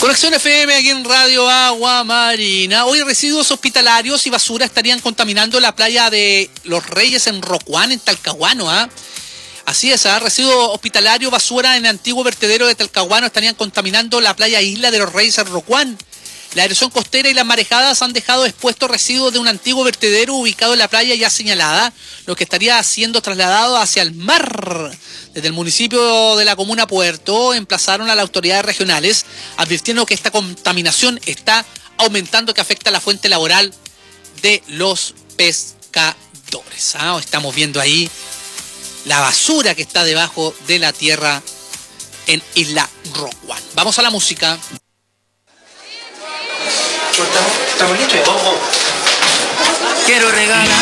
Conexión FM aquí en Radio Agua Marina. Hoy residuos hospitalarios y basura estarían contaminando la playa de Los Reyes en Rocuán, en Talcahuano. Así es, residuos hospitalarios, basura en el antiguo vertedero de Talcahuano estarían contaminando la playa Isla de Los Reyes en Rocuán. La erosión costera y las marejadas han dejado expuestos residuos de un antiguo vertedero ubicado en la playa ya señalada, lo que estaría siendo trasladado hacia el mar. Desde el municipio de la comuna Puerto emplazaron a las autoridades regionales, advirtiendo que esta contaminación está aumentando, que afecta a la fuente laboral de los pescadores. Estamos viendo ahí la basura que está debajo de la tierra en Isla Rocuán. Vamos a la música. ¿Estamos listos? Quiero regalar